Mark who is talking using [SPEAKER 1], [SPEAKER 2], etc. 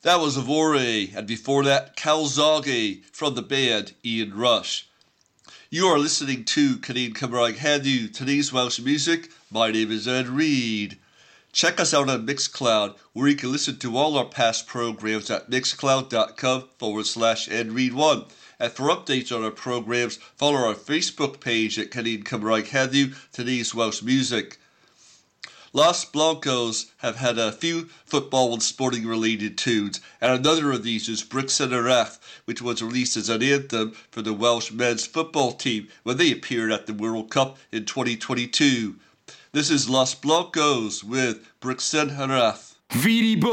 [SPEAKER 1] That was Avore, and before that, Calzaghe from the band Ian Rush. You are listening to Canadian Cymraeg Heddiw, today's Welsh music. My name is Ed Reed. Check us out on Mixcloud, where you can listen to all our past programs at mixcloud.com/EdReed1. And for updates on our programs, follow our Facebook page at Canadian Cymraeg Heddiw, today's Welsh music. Los Blancos have had a few football and sporting related tunes, and another of these is Bricks yn Wrath, which was released as an anthem for the Welsh men's football team when they appeared at the World Cup in 2022. This is Los Blancos with Bricks yn Wrath.